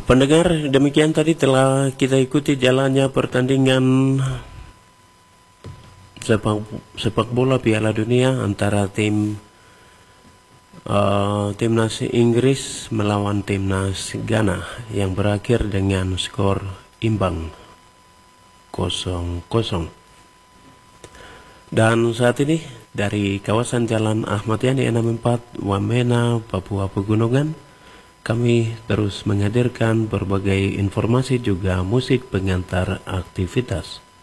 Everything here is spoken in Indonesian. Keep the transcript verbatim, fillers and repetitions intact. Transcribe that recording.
Pendengar, demikian tadi telah kita ikuti jalannya pertandingan sepak, sepak bola Piala Dunia antara tim uh, timnas Inggris melawan timnas Ghana yang berakhir dengan skor imbang kosong kosong. Dan saat ini dari kawasan Jalan Ahmad Yani enam puluh empat, Wamena, Papua Pegunungan, kami terus menghadirkan berbagai informasi juga musik pengantar aktivitas.